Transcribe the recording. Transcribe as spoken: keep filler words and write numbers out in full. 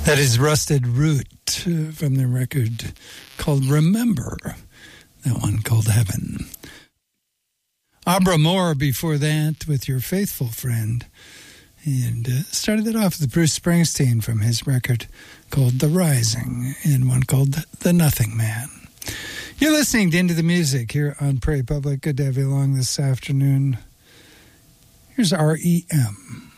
That is Rusted Root uh, from the record called Remember, that one called Heaven. Abra Moore before that with Your Faithful Friend. And uh, started it off with Bruce Springsteen from his record called The Rising and one called The Nothing Man. You're listening to Into the Music here on Prairie Public. Good to have you along this afternoon. Here's R E M.